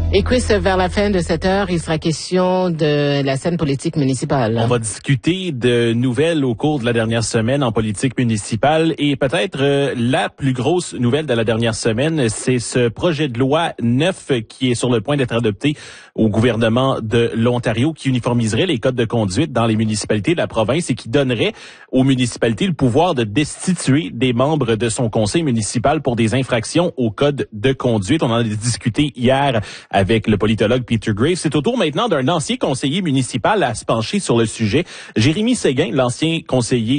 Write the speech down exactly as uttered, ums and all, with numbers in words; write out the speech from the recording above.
Et Chris, vers la fin de cette heure, il sera question de la scène politique municipale. On va discuter de nouvelles au cours de la dernière semaine en politique municipale et peut-être euh, la plus grosse nouvelle de la dernière semaine, c'est ce projet de loi neuf qui est sur le point d'être adopté au gouvernement de l'Ontario qui uniformiserait les codes de conduite dans les municipalités de la province et qui donnerait aux municipalités le pouvoir de destituer des membres de son conseil municipal pour des infractions au code de conduite. On en a discuté hier avec le politologue Peter Graves. C'est au tour maintenant d'un ancien conseiller municipal à se pencher sur le sujet. Jérémy Séguin, l'ancien conseiller